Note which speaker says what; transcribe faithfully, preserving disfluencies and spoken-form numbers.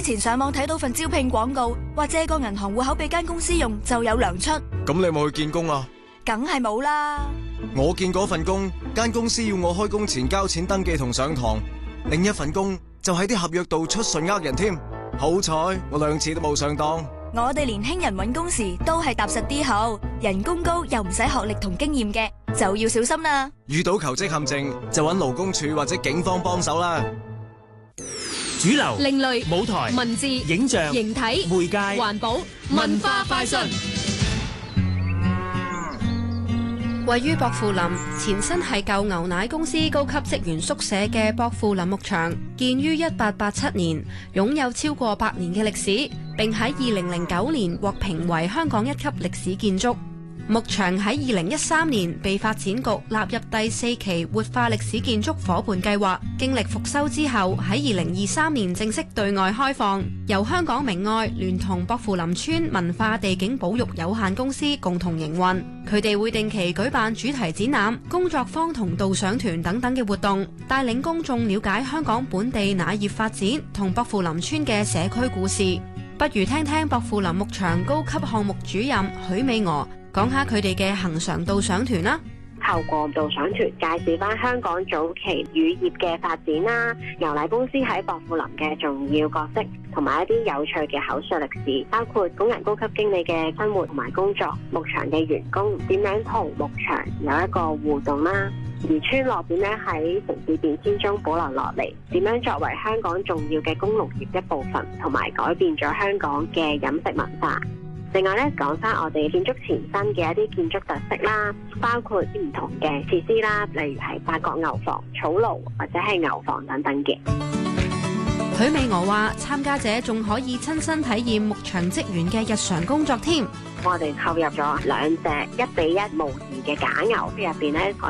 Speaker 1: 前上網睇到份招聘廣告，話借個銀行戶口俾間公司用就有糧出。
Speaker 2: 咁你有冇去見工啊？
Speaker 1: 梗係冇啦。
Speaker 2: 我見嗰份工，間公司要我開工前交錢登記同上堂，另一份工就喺啲合約度出信呃人添。好彩我兩次都冇上當。
Speaker 1: 我哋年輕人揾工時都係踏實啲好，人工高又唔使學歷同經驗嘅，就要小心啦。
Speaker 2: 遇到求職陷阱就揾勞工處或者警方幫手啦。
Speaker 3: 主流、
Speaker 4: 另類、
Speaker 3: 舞台、
Speaker 4: 文字、
Speaker 3: 影像、
Speaker 4: 形體、
Speaker 3: 媒介、
Speaker 4: 環保、文化快訊。位於薄扶林，前身係舊牛奶公司高級職員宿舍嘅薄扶林牧場，建於一八八七年，擁有超過百年嘅歷史，並喺二零零九年獲評為香港一級歷史建築。牧場喺二零一三年被發展局納入第四期活化歷史建築伙伴計劃，經歷復修之後，喺二零二三年正式對外開放，由香港明愛聯同薄扶林村文化地景保育有限公司共同營運。佢哋會定期舉辦主題展覽、工作坊同導賞團等等嘅活動，帶領公眾了解香港本地奶業發展同薄扶林村嘅社區故事。不如聽聽薄扶林牧場高級項目主任許美娥講下佢哋嘅恆常導賞團啦。
Speaker 5: 透過導賞團介紹翻香港早期乳業嘅發展啦，牛奶公司喺薄扶林嘅重要角色，同埋一啲有趣嘅口述歷史，包括工人高級經理嘅生活同埋工作，牧場嘅員工點樣同牧場有一個互動啦，而村落點樣喺城市變遷中保留落嚟，點樣作為香港重要嘅工農業一部分，同埋改變咗香港嘅飲食文化。另外咧，講翻我哋建築前身嘅一啲建築特色啦，包括啲唔同嘅設施啦，例如係八角牛房、草爐或者係牛房等等嘅。
Speaker 4: 許美娥話：參加者仲可以親身體驗牧場職員嘅日常工作添。
Speaker 5: 我哋購入咗兩隻一比一模擬嘅假牛，入邊咧。